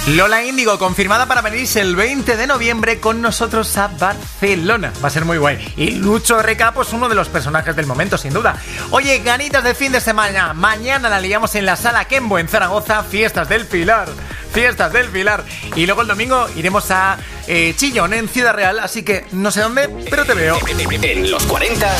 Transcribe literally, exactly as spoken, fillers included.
Lola Índigo, confirmada para venirse el veinte de noviembre con nosotros a Barcelona. Va a ser muy guay. Y Lucho R K, pues uno de los personajes del momento, sin duda. Oye, ganitas de fin de semana. Mañana la liamos en la Sala Kembo en Zaragoza, fiestas del Pilar. Fiestas del Pilar. Y luego el domingo iremos a eh, Chillón, en Ciudad Real. Así que no sé dónde, pero te veo. En los cuarenta,